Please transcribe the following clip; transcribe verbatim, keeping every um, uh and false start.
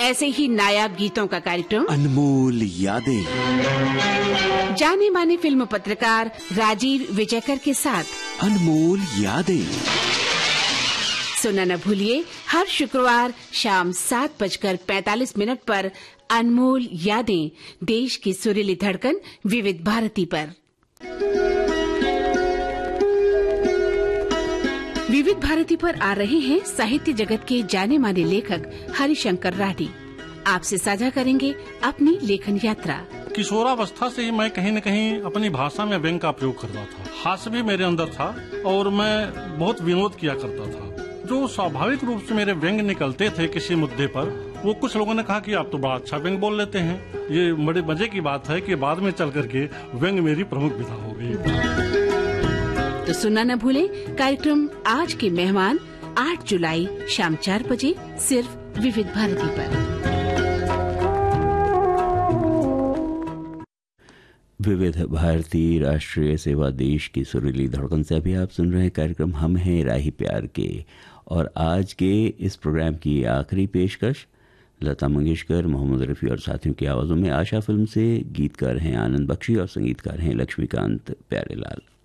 ऐसे ही नायाब गीतों का कार्यक्रम अनमोल यादें, जाने माने फिल्म पत्रकार राजीव विजयकर के साथ अनमोल यादें सुनना न भूलिए हर शुक्रवार शाम सात बजकर पैंतालीस मिनट पर अनमोल यादें, देश की सुरीली धड़कन विविध भारती पर। विविध भारती पर आ रहे हैं साहित्य जगत के जाने माने लेखक हरिशंकर राठी। आपसे साझा करेंगे अपनी लेखन यात्रा। किशोरावस्था से ही मैं कहीं न कहीं अपनी भाषा में व्यंग का प्रयोग करता था। हास्य भी मेरे अंदर था और मैं बहुत विनोद किया करता था। जो स्वाभाविक रूप से मेरे व्यंग निकलते थे किसी मुद्दे पर, वो कुछ लोगों ने कहा कि आप तो बड़ा अच्छा व्यंग बोल लेते हैं। ये बड़े मजे की बात है कि बाद में चल करके व्यंग मेरी प्रमुख विधा हो गई। तो सुनना न भूलें कार्यक्रम आज के मेहमान आठ जुलाई शाम चार बजे सिर्फ विविध भारती पर। विविध भारती राष्ट्रीय सेवा, देश की सुरीली धड़कन से अभी आप सुन रहे हैं कार्यक्रम हम हैं राही प्यार के। और आज के इस प्रोग्राम की आखिरी पेशकश लता मंगेशकर, मोहम्मद रफ़ी और साथियों की आवाज़ों में आशा फिल्म से। गीतकार हैं आनंद बख्शी और संगीतकार हैं लक्ष्मीकांत प्यारेलाल।